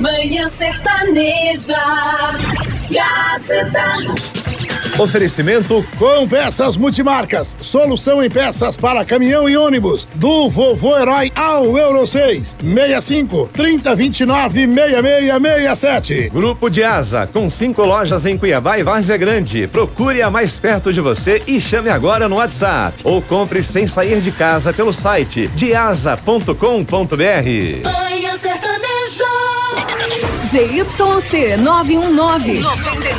Manhã Sertaneja. Gazeta. Oferecimento com peças multimarcas. Solução em peças para caminhão e ônibus. Do Vovô Herói ao Euro 6. 65 30 29 6667. Grupo de Asa, com 5 lojas em Cuiabá e Várzea Grande. Procure a mais perto de você e chame agora no WhatsApp. Ou compre sem sair de casa pelo site deasa.com.br. Manhã Sertaneja. ZYC 919, 99,9.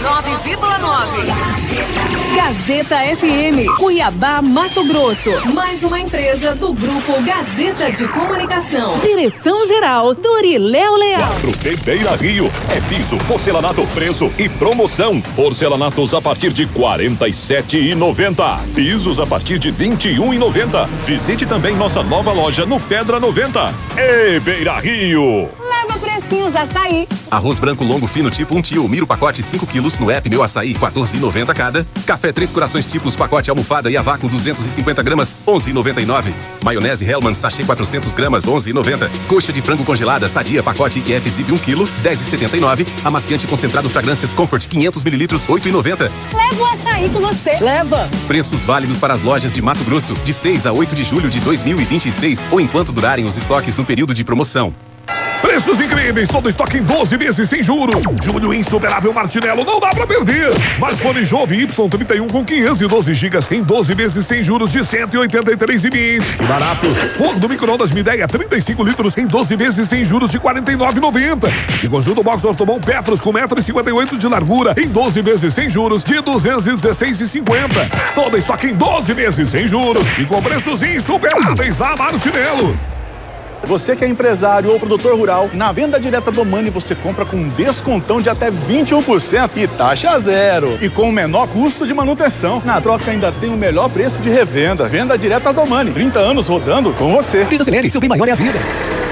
Gazeta FM, Cuiabá, Mato Grosso. Mais uma empresa do Grupo Gazeta de Comunicação. Direção-geral, Doriléu Leal. 4T Beira Rio. É piso, porcelanato, preço e promoção. Porcelanatos a partir de R$ 47,90. Pisos a partir de R$ 21,90. Visite também nossa nova loja no Pedra 90. Ei, Beira Rio. Leva precinhos açaí. Arroz branco longo fino tipo 1 tio, Miro pacote 5 quilos no app Meu Açaí, R$ 14,90 cada. Café 3 corações tipos pacote almofada e a vácuo 250 gramas, R$ 11,99. Maionese Hellmann's sachê 400 gramas, R$ 11,90. Coxa de frango congelada Sadia pacote IF Zip 1 quilo, R$ 10,79. Amaciante concentrado Fragrâncias Comfort 500 mililitros, R$ 8,90. Leva o açaí com você. Leva. Preços válidos para as lojas de Mato Grosso, de 6 a 8 de julho de 2026 ou enquanto durarem os estoques no período de promoção. Preços incríveis, todo estoque em 12 vezes sem juros. Julho insuperável Martinello, não dá pra perder. Smartphone Jove Y31 com 512 GB em 12 vezes sem juros de R$ 183,20. Que barato. Forno micro-ondas Midea 35 litros em 12 vezes sem juros de R$ 49,90. E conjunto box Ortobon Petros com 1,58 m de largura em 12 vezes sem juros de R$ 216,50. Todo estoque em 12 vezes sem juros e com preços insuperáveis da Martinello. Você que é empresário ou produtor rural, na venda direta do Mani você compra com um descontão de até 21% e taxa zero. E com o menor custo de manutenção. Na troca ainda tem o melhor preço de revenda. Venda direta do Mani. 30 anos rodando com você. Desacelere, seu bem maior é a vida.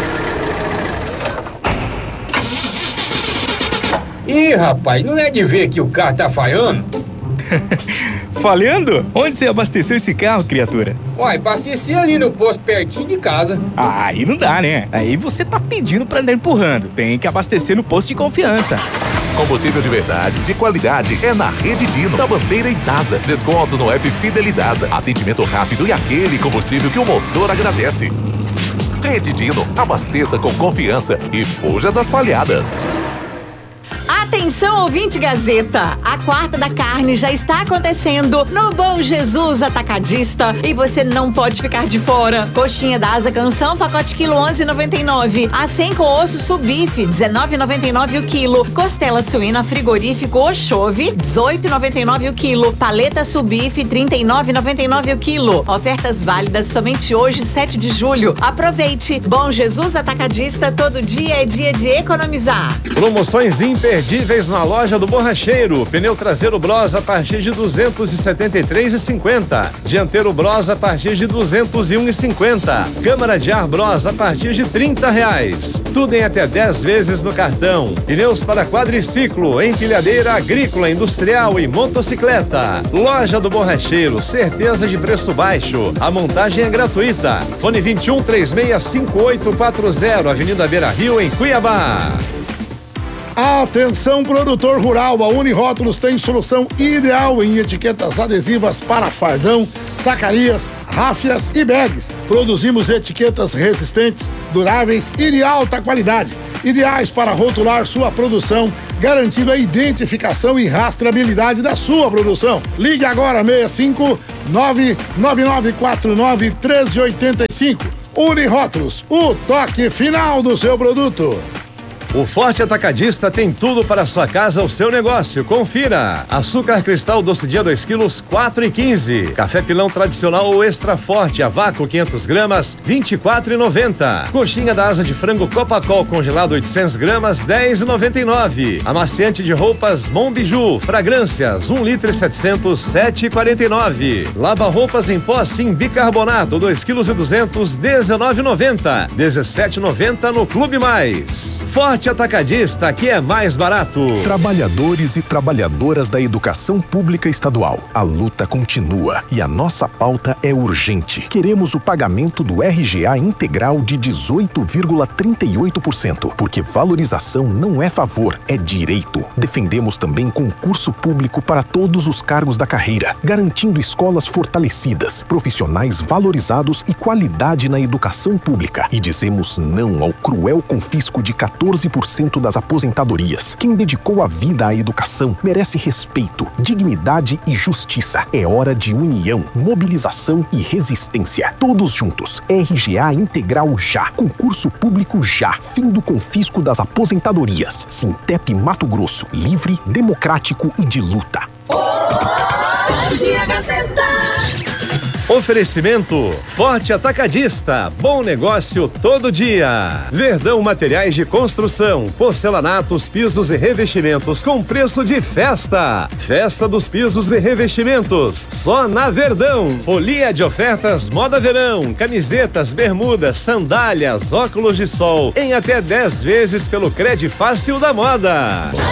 Ih, rapaz, não é de ver que o carro tá falhando? Falhando? Onde você abasteceu esse carro, criatura? Uai, abasteci ali no posto pertinho de casa. Ah, aí não dá, né? Aí você tá pedindo pra andar empurrando. Tem que abastecer no posto de confiança. Combustível de verdade, de qualidade, é na Rede Dino, da Bandeira e Dasa. Descontos no app Fidelidasa. Atendimento rápido e aquele combustível que o motor agradece. Rede Dino, abasteça com confiança e fuja das falhadas. Atenção, ouvinte Gazeta! A quarta da carne já está acontecendo no Bom Jesus Atacadista e você não pode ficar de fora. Coxinha da Asa Canção, pacote quilo 11,99. A 100 com osso subife, 19,99 o quilo. Costela suína frigorífico Oxove, 18,99 o quilo. Paleta subife, 39,99 o quilo. Ofertas válidas somente hoje, 7 de julho. Aproveite! Bom Jesus Atacadista, todo dia é dia de economizar. Promoções imperdíveis na loja do Borracheiro. Pneu traseiro Bros a partir de R$ 273,50. Dianteiro Bros a partir de R$ 201,50. Câmara de ar Bros a partir de R$ 30. Tudo em até 10 vezes no cartão. Pneus para quadriciclo, empilhadeira agrícola, industrial e motocicleta. Loja do Borracheiro, certeza de preço baixo. A montagem é gratuita. Fone 21 36 5840, Avenida Beira Rio, em Cuiabá. Atenção, produtor rural, a Unirótulos tem solução ideal em etiquetas adesivas para fardão, sacarias, ráfias e bags. Produzimos etiquetas resistentes, duráveis e de alta qualidade, ideais para rotular sua produção, garantindo a identificação e rastreabilidade da sua produção. Ligue agora 65 99949 1385. Unirótulos, o toque final do seu produto. O Forte Atacadista tem tudo para a sua casa ou seu negócio. Confira. Açúcar cristal doce dia 2 quilos, 4,15. Café pilão tradicional ou extra forte a vácuo 500 gramas, 24,90. Coxinha da asa de frango Copacol congelado 800 gramas, 10,99. Amaciante de roupas Monbiju, fragrâncias 1 litro e 700, 7,49. Lava roupas em pó sim bicarbonato 2 quilos e 200, 19,90. 17,90 no Clube Mais. Forte Forte Atacadista, aqui é mais barato. Trabalhadores e trabalhadoras da educação pública estadual. A luta continua e a nossa pauta é urgente. Queremos o pagamento do RGA integral de 18,38%, porque valorização não é favor, é direito. Defendemos também concurso público para todos os cargos da carreira, garantindo escolas fortalecidas, profissionais valorizados e qualidade na educação pública. E dizemos não ao cruel confisco de 14% das aposentadorias. Quem dedicou a vida à educação merece respeito, dignidade e justiça. É hora de união, mobilização e resistência. Todos juntos. RGA integral já. Concurso público já. Fim do confisco das aposentadorias. Sintep Mato Grosso. Livre, democrático e de luta. Oferecimento Forte Atacadista, bom negócio todo dia. Verdão Materiais de Construção, porcelanatos, pisos e revestimentos com preço de festa. Festa dos pisos e revestimentos, só na Verdão. Folia de ofertas moda verão, camisetas, bermudas, sandálias, óculos de sol, em até 10 vezes pelo Credifácil da Moda.